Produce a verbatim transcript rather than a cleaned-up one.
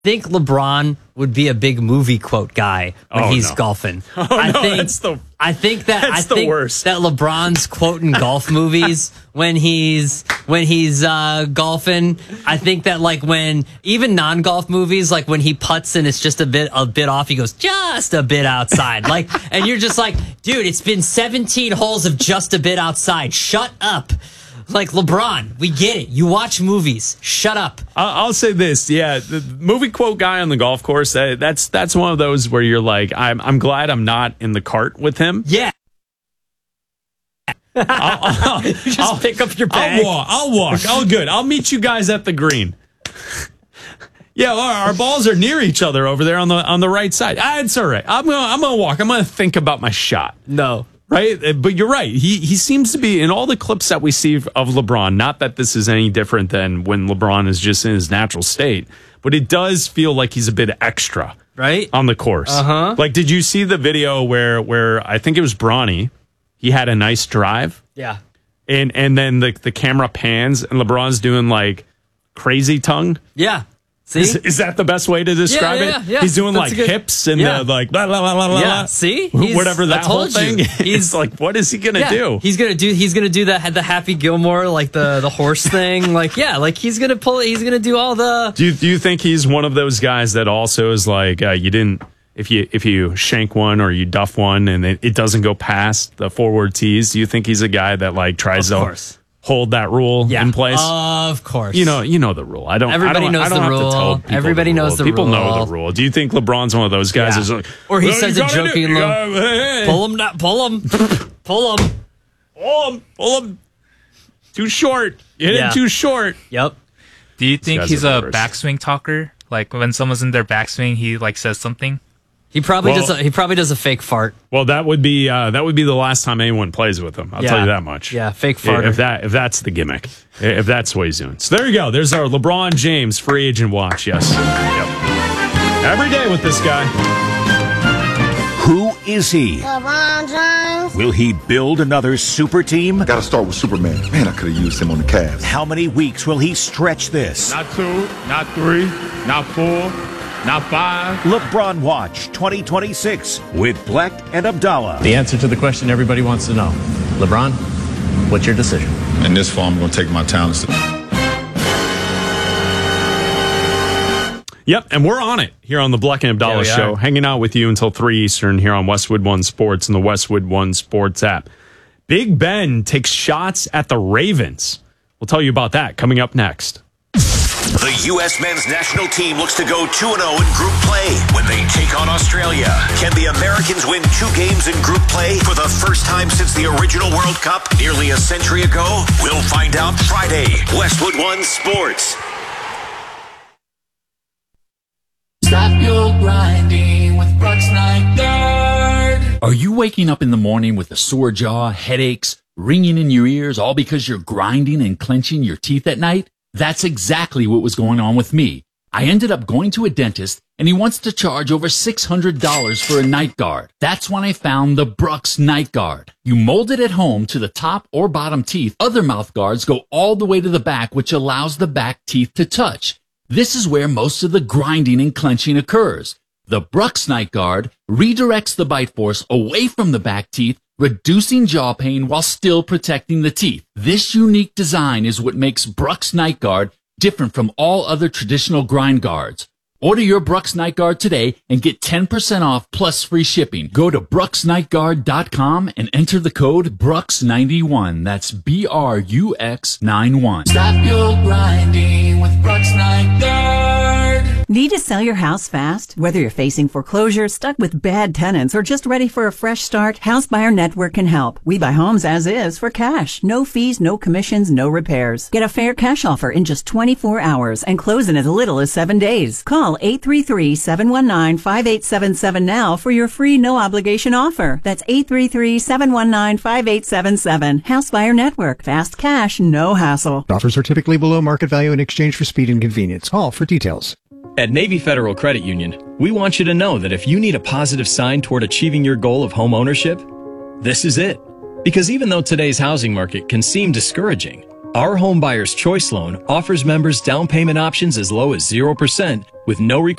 think LeBron would be a big movie quote guy when oh, he's no. golfing. Oh, I no, think that's the I think that that's I the think worst. that LeBron's quoting golf movies when he's when he's uh, golfing. I think that like when even non-golf movies, like when he putts and it's just a bit a bit off, he goes just a bit outside. Like, and you're just like, dude, it's been seventeen holes of just a bit outside. Shut up. Like, LeBron, we get it. You watch movies. Shut up. I'll say this, yeah, the movie quote guy on the golf course. Uh, that's that's one of those where you're like, I'm I'm glad I'm not in the cart with him. Yeah. I'll, I'll, you just I'll, pick up your bag. I'll walk. I'll walk. All good. I'll meet you guys at the green. Yeah, well, our balls are near each other over there on the on the right side. Ah, it's all right. I'm gonna I'm gonna walk. I'm gonna think about my shot. No. Right? But you're right. He he seems to be, in all the clips that we see of LeBron, not that this is any different than when LeBron is just in his natural state, but it does feel like he's a bit extra. Right? On the course. Uh-huh. Like, did you see the video where, where I think it was Bronny, he had a nice drive? Yeah. And and then the, the camera pans and LeBron's doing, like, crazy tongue? Yeah. See? Is, is that the best way to describe yeah, yeah, it? Yeah. He's doing That's like good, hips and yeah. the, like blah blah blah blah. Yeah, see, He's, whatever that I told whole thing. You. He's like, what is he gonna yeah, do? He's gonna do. He's gonna do that. The Happy Gilmore, like the the horse thing. Like yeah, like he's gonna pull. He's gonna do all the. Do you do you think he's one of those guys that also is like uh, you didn't if you if you shank one or you duff one and it, it doesn't go past the forward tees? Do you think he's a guy that like tries of to course. hold that rule yeah, in place? Of course. You know, you know the rule. I don't. Everybody I don't, knows I don't the have rule. To tell people Everybody the knows rule. the people rule. People know the rule. Do you think LeBron's one of those guys? Yeah. Who's like, or he well, says it jokingly, uh, hey, pull him, not pull him, pull him, pull him, pull him. Too short. You hit yeah. it too short. Yep. Do you think he's a worse. backswing talker? Like when someone's in their backswing, he like says something. He probably well, does. A, he probably does a fake fart. Well, that would be uh, that would be the last time anyone plays with him. I'll yeah. tell you that much. Yeah, fake fart. If that if that's the gimmick, if that's what he's doing. So there you go. There's our LeBron James free agent watch. Yes. Yep. Every day with this guy. Who is he? LeBron James. Will he build another super team? Gotta start with Superman. Man, I could have used him on the Cavs. How many weeks will he stretch this? Not two, not three, not four. Not five. LeBron Watch twenty twenty-six with Bleck and Abdallah. The answer to the question everybody wants to know. LeBron, what's your decision? In this form, I'm going to take my talents. Yep, and we're on it here on the Bleck and Abdallah yeah, Show, hanging out with you until three Eastern here on Westwood One Sports and the Westwood One Sports app. Big Ben takes shots at the Ravens. We'll tell you about that coming up next. The U S men's national team looks to go two and oh in group play when they take on Australia. Can the Americans win two games in group play for the first time since the original World Cup nearly a century ago? We'll find out Friday. Westwood One Sports. Stop your grinding with Brooks Night Guard. Are you waking up in the morning with a sore jaw, headaches, ringing in your ears, all because you're grinding and clenching your teeth at night? That's exactly what was going on with me. I ended up going to a dentist, and he wants to charge over six hundred dollars for a night guard. That's when I found the Brooks Night Guard. You mold it at home to the top or bottom teeth. Other mouth guards go all the way to the back, which allows the back teeth to touch. This is where most of the grinding and clenching occurs. The Brooks Night Guard redirects the bite force away from the back teeth, reducing jaw pain while still protecting the teeth. This unique design is what makes Brooks Night Guard different from all other traditional grind guards. Order your Brooks Night Guard today and get ten percent off plus free shipping. Go to brooks night guard dot com and enter the code Brooks ninety-one. That's B R U X ninety-one. Stop your grinding with Brooks Night Guard. Need to sell your house fast? Whether you're facing foreclosure, stuck with bad tenants, or just ready for a fresh start, House Buyer Network can help. We buy homes as is for cash. No fees, no commissions, no repairs. Get a fair cash offer in just twenty-four hours and close in as little as seven days. Call eight three three, seven one nine, five eight seven seven now for your free no obligation offer. That's eight three three, seven one nine, five eight seven seven. House Buyer Network. Fast cash, no hassle. Offers are typically below market value in exchange for speed and convenience. Call for details. At Navy Federal Credit Union, we want you to know that if you need a positive sign toward achieving your goal of home ownership, this is it. Because even though today's housing market can seem discouraging, Our Home Buyer's Choice loan offers members down payment options as low as zero percent with no requirement